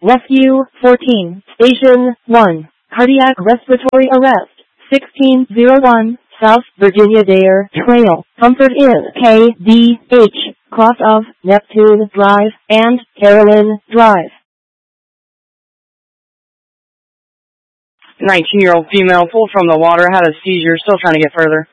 Rescue 14, Station 1, Cardiac Respiratory Arrest, 1601, South Virginia Dare Trail, Comfort Inn, KDH, cross of Neptune Drive and Carolyn Drive. 19-year-old female pulled from the water, had a seizure, still trying to get further.